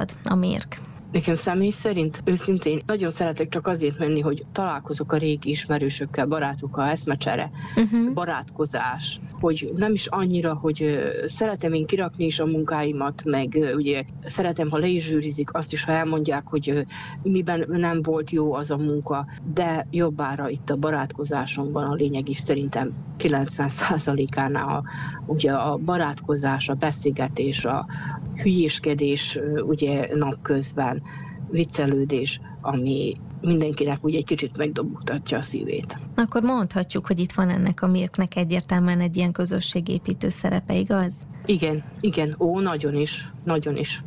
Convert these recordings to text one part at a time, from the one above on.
nálad a Mirk? Nekem személy szerint őszintén nagyon szeretek csak azért menni, hogy találkozok a régi ismerősökkel, barátokkal, eszmecsere, barátkozás, hogy nem is annyira, hogy szeretem én kirakni is a munkáimat, meg ugye szeretem, ha le is zsűrizik, azt is, ha elmondják, hogy miben nem volt jó az a munka, de jobbára itt a barátkozásomban a lényeg is szerintem 90%-ánál ugye a barátkozás, a beszélgetés, a hülyéskedés ugye napközben, viccelődés, ami mindenkinek úgy egy kicsit megdobogtatja a szívét. Akkor mondhatjuk, hogy itt van ennek a Mirknek egyértelműen egy ilyen közösségépítő szerepe, igaz? Igen, nagyon is.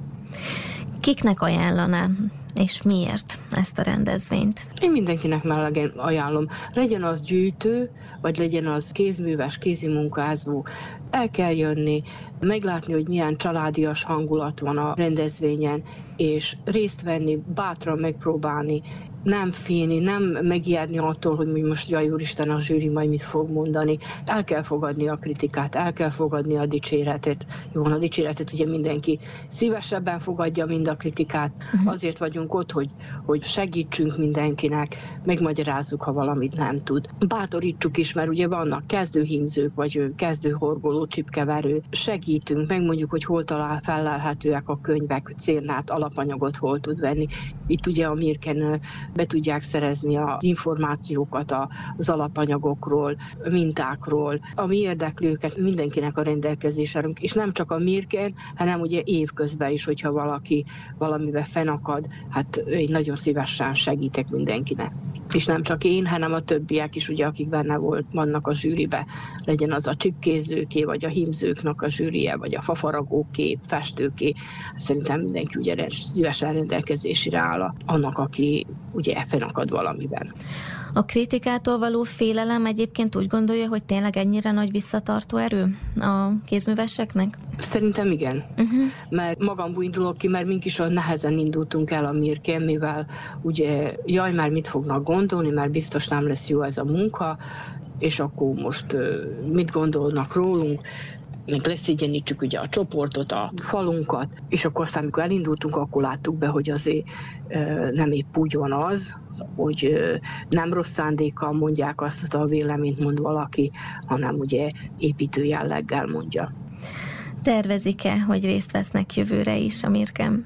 Kiknek ajánlaná, és miért ezt a rendezvényt? Én mindenkinek mellegen ajánlom. Legyen az gyűjtő, vagy legyen az kézműves, kézimunkázó. El kell jönni, meglátni, hogy milyen családias hangulat van a rendezvényen, és részt venni, bátran megpróbálni, nem félni, nem megijedni attól, hogy most jaj úristen, a zsűri majd mit fog mondani. El kell fogadni a kritikát, el kell fogadni a dicséretet. Jó, a dicséretet ugye mindenki szívesebben fogadja, mint a kritikát. Azért vagyunk ott, hogy segítsünk mindenkinek, megmagyarázzuk, ha valamit nem tud. Bátorítsuk is, mert ugye vannak kezdőhímzők, vagy kezdőhorgoló, csipkeverő. Segítünk, megmondjuk, hogy hol fellelhetőek a könyvek, cérnát, alapanyagot hol tud venni. Itt ugye a Mirken be tudják szerezni az információkat az alapanyagokról, mintákról, ami érdekli őket, mindenkinek a rendelkezésre, és nem csak a Mirken, hanem ugye évközben is, hogyha valaki valamivel fennakad, hát én nagyon szívesen segítek mindenkinek. És nem csak én, hanem a többiek is, ugye, akik benne vannak a zsűribe, legyen az a csipkézőké, vagy a hímzőknek a zsűrie, vagy a fafaragóké, festőké. Szerintem mindenki ugye szívesen rendelkezésre áll annak, aki ugye fennakad valamiben. A kritikától való félelem egyébként úgy gondolja, hogy tényleg ennyire nagy visszatartó erő a kézműveseknek? Szerintem igen. Mert magamból indulok ki, mert mink is olyan nehezen indultunk el a Mirken, mivel ugye jaj, már mit fognak gondolni, mert biztos nem lesz jó ez a munka, és akkor most mit gondolnak rólunk, meg leszégyenítsük ugye a csoportot, a falunkat, és akkor aztán, amikor elindultunk, akkor láttuk be, hogy azért nem épp úgy van az, hogy nem rossz szándékkal mondják azt a véleményt, mond valaki, hanem ugye építő jelleggel mondja. Tervezik-e, hogy részt vesznek jövőre is a Mirken?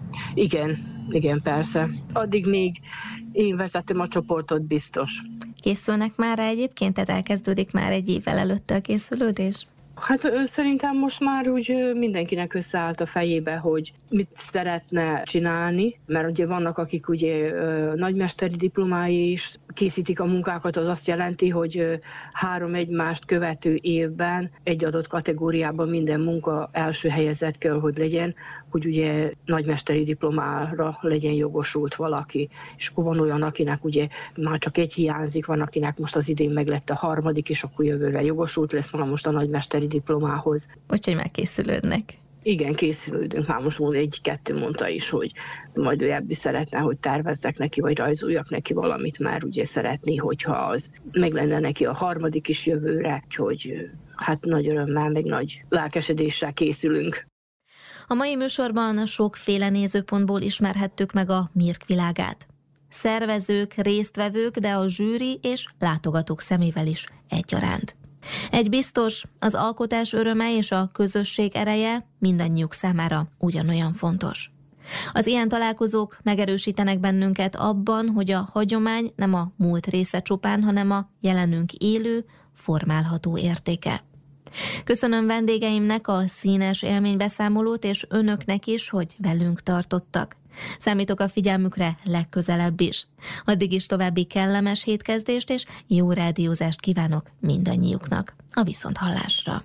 Igen, persze. Addig még én vezetem a csoportot, biztos. Készülnek már rá egyébként? Tehát elkezdődik már egy évvel előtte a készülődés? Hát szerintem most már úgy mindenkinek összeállt a fejébe, hogy mit szeretne csinálni, mert ugye vannak, akik ugye nagymesteri diplomái is készítik a munkákat, az azt jelenti, hogy 3 egymást követő évben egy adott kategóriában minden munka első helyezett kell, hogy legyen, hogy ugye nagymesteri diplomára legyen jogosult valaki. És akkor van olyan, akinek ugye már csak egy hiányzik, van, akinek most az idén meg lett a 3., és akkor jövőre jogosult lesz már most a nagymesteri diplomához. Úgyhogy megkészülődnek. Igen, készülődünk. Már most 1-2 mondta is, hogy majd ő ebből szeretne, hogy tervezzek neki, vagy rajzoljak neki valamit, már ugye szeretné, hogyha az meg lenne neki a 3. is jövőre, úgyhogy hát nagy örömmel, meg nagy lelkesedéssel készülünk. A mai műsorban sokféle nézőpontból ismerhettük meg a Mirk világát. Szervezők, résztvevők, de a zsűri és látogatók szemével is egyaránt. Egy biztos, az alkotás öröme és a közösség ereje mindannyiuk számára ugyanolyan fontos. Az ilyen találkozók megerősítenek bennünket abban, hogy a hagyomány nem a múlt része csupán, hanem a jelenünk élő, formálható értéke. Köszönöm vendégeimnek a színes élménybeszámolót, és önöknek is, hogy velünk tartottak. Számítok a figyelmükre legközelebb is. Addig is további kellemes hétkezdést és jó rádiózást kívánok mindannyiuknak. A viszonthallásra!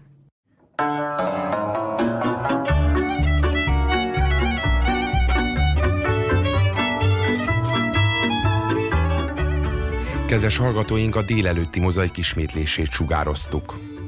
Kedves hallgatóink, a délelőtti Mozaik ismétlését sugároztuk.